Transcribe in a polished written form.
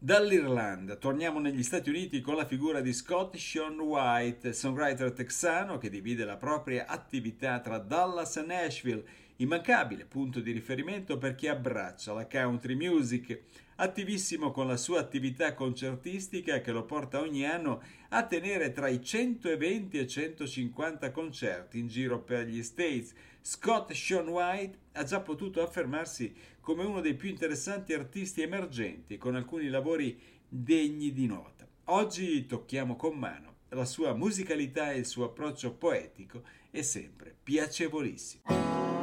Dall'Irlanda torniamo negli Stati Uniti con la figura di Scott Sean White, songwriter texano che divide la propria attività tra Dallas e Nashville, immancabile punto di riferimento per chi abbraccia la country music, attivissimo con la sua attività concertistica che lo porta ogni anno a tenere tra i 120 e 150 concerti in giro per gli States. Scott Sean White ha già potuto affermarsi come uno dei più interessanti artisti emergenti, con alcuni lavori degni di nota. Oggi tocchiamo con mano la sua musicalità e il suo approccio poetico è sempre piacevolissimo.